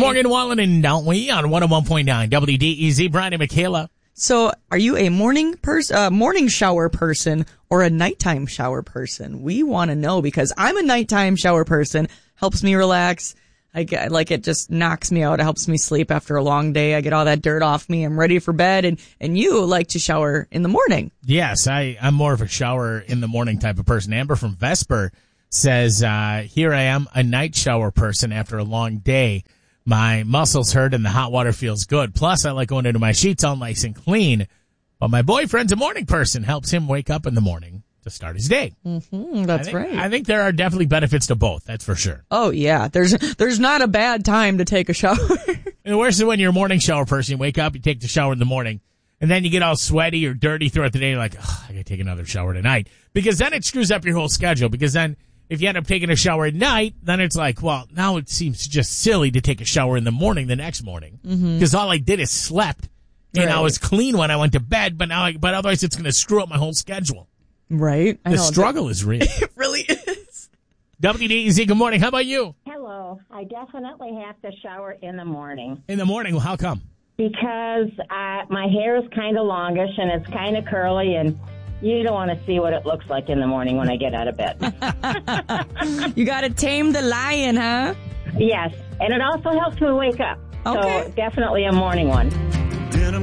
Morgan Wallen and Don't We on 101.9 WDEZ. Brian and Michaela. So, are you a morning shower person or a nighttime shower person? We want to know because I'm a nighttime shower person. Helps me relax. It just knocks me out. It helps me sleep after a long day. I get all that dirt off me. I'm ready for bed. And you like to shower in the morning. Yes, I'm more of a shower in the morning type of person. Amber from Vesper says, here I am, a night shower person after a long day. My muscles hurt and the hot water feels good. Plus, I like going into my sheets all nice and clean. But my boyfriend's a morning person. Helps him wake up in the morning to start his day. Mm-hmm, that's right. I think there are definitely benefits to both. That's for sure. Oh, yeah. There's not a bad time to take a shower. And the worst is when you're a morning shower person. You wake up, you take the shower in the morning, and then you get all sweaty or dirty throughout the day. You're like, I got to take another shower tonight. Because then it screws up your whole schedule. Because then if you end up taking a shower at night, then it's like, well, now it seems just silly to take a shower in the morning the next morning. Because all I did is slept. And I was clean when I went to bed, but otherwise it's going to screw up my whole schedule. Right. The struggle is real. It really is. WDEZ, good morning. How about you? Hello. I definitely have to shower in the morning. In the morning? Well, how come? Because my hair is kind of longish and it's kind of curly, and you don't want to see what it looks like in the morning when I get out of bed. You got to tame the lion, huh? Yes. And it also helps me wake up. Okay. So definitely a morning one.